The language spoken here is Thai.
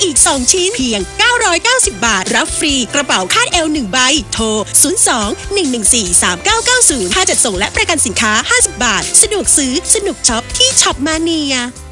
อีก2ชิ้นเพียง990 บาทรับฟรีกระเป๋าคาดเอว1ใบโทร02-114-3990ค่าจัดส่งและประกันสินค้า50 บาทสะดวกซื้อสนุกช็อปที่ช็อปมาเนีย